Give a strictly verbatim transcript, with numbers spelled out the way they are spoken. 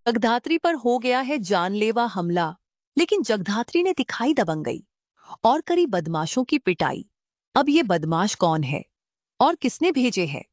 जगधात्री पर हो गया है जानलेवा हमला, लेकिन जगधात्री ने दिखाई दबंगई और करी बदमाशों की पिटाई। अब ये बदमाश कौन है और किसने भेजे है?